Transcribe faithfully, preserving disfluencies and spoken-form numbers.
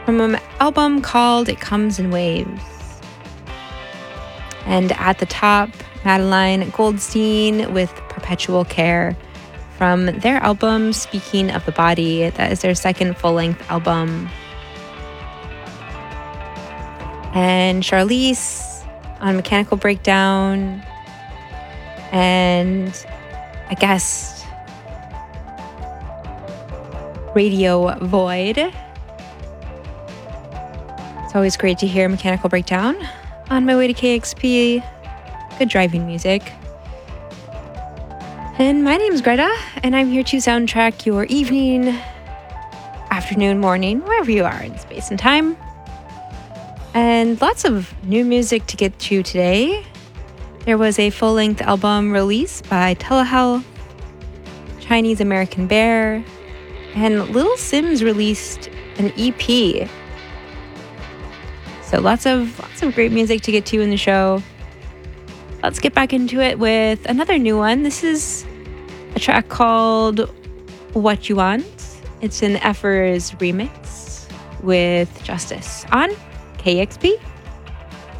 from an album called It Comes in Waves. And at the top, Madeline Goldstein with Perpetual Care from their album Speaking of the Body. That is their second full-length album. And Charlize on Mechanical Breakdown. And I guess Radio Void. It's always great to hear Mechanical Breakdown on my way to K X P. Good driving music. And my name's Greta, and I'm here to soundtrack your evening, afternoon, morning, wherever you are in space and time. And lots of new music to get to today. There was a full-length album release by Telehealth, Chinese American Bear, and Little Sims released an E P. So lots of lots of great music to get to in the show. Let's get back into it with another new one. This is a track called What You Want. It's an Effers remix with Justice on K X P.